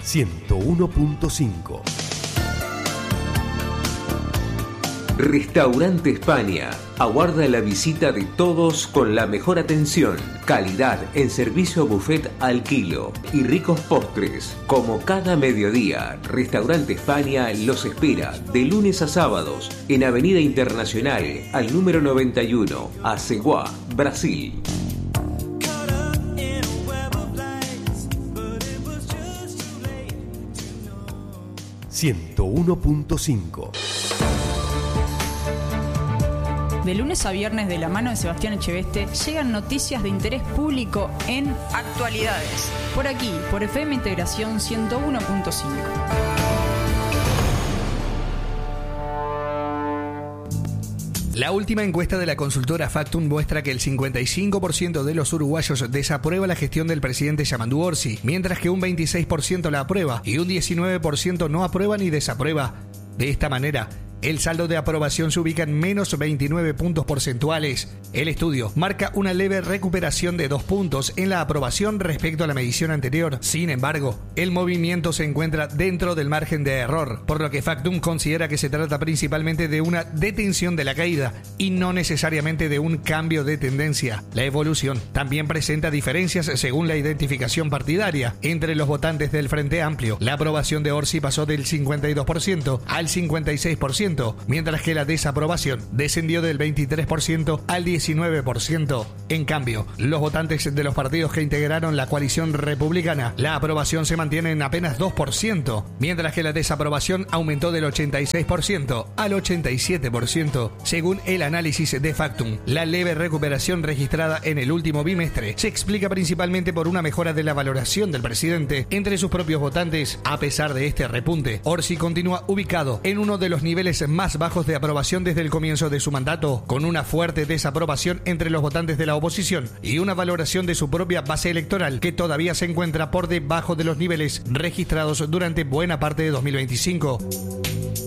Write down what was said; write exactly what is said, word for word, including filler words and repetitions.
ciento uno punto cinco. Restaurante España aguarda la visita de todos con la mejor atención, calidad en servicio buffet al kilo y ricos postres. Como cada mediodía, Restaurante España los espera de lunes a sábados en Avenida Internacional al número noventa y uno, Aceguá, Brasil. ciento uno punto cinco. De lunes a viernes, de la mano de Sebastián Echeveste, llegan noticias de interés público en Actualidades. Por aquí, por F M Integración ciento uno punto cinco. La última encuesta de la consultora Factum muestra que el cincuenta y cinco por ciento de los uruguayos desaprueba la gestión del presidente Yamandu Orsi, mientras que un veintiséis por ciento la aprueba y un diecinueve por ciento no aprueba ni desaprueba. De esta manera, el saldo de aprobación se ubica en menos veintinueve puntos porcentuales. El estudio marca una leve recuperación de dos puntos en la aprobación respecto a la medición anterior. Sin embargo, el movimiento se encuentra dentro del margen de error, por lo que Factum considera que se trata principalmente de una detención de la caída y no necesariamente de un cambio de tendencia. La evolución también presenta diferencias según la identificación partidaria. Entre los votantes del Frente Amplio, la aprobación de Orsi pasó del cincuenta y dos por ciento al cincuenta y seis por ciento. Mientras que la desaprobación descendió del veintitrés por ciento al diecinueve por ciento. En cambio, los votantes de los partidos que integraron la coalición republicana, la aprobación se mantiene en apenas dos por ciento, mientras que la desaprobación aumentó del ochenta y seis por ciento al ochenta y siete por ciento. Según el análisis de Factum, la leve recuperación registrada en el último bimestre se explica principalmente por una mejora de la valoración del presidente entre sus propios votantes. A pesar de este repunte, Orsi continúa ubicado en uno de los niveles más bajos de aprobación desde el comienzo de su mandato, con una fuerte desaprobación entre los votantes de la oposición y una valoración de su propia base electoral que todavía se encuentra por debajo de los niveles registrados durante buena parte de dos mil veinticinco.